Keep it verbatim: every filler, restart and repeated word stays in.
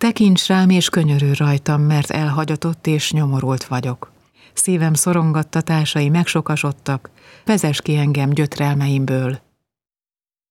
Tekints rám és könyörülj rajtam, mert elhagyatott és nyomorult vagyok. Szívem szorongattatásai megsokasodtak, vezess ki engem gyötrelmeimből.